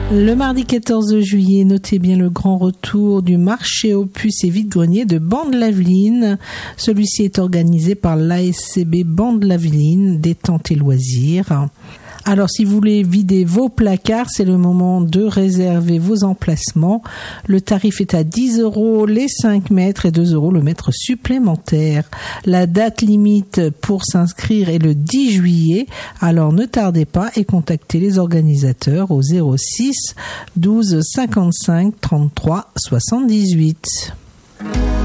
Le mardi 14 juillet, notez bien le grand retour du marché aux puces et vide-greniers de Bande-Laveline. Celui-ci est organisé par l'ASCB Bande-Laveline, détente et loisirs. Alors, si vous voulez vider vos placards, c'est le moment de réserver vos emplacements. Le tarif est à 10 € les 5 mètres et 2 € le mètre supplémentaire. La date limite pour s'inscrire est le 10 juillet. Alors, ne tardez pas et contactez les organisateurs au 06 12 55 33 78.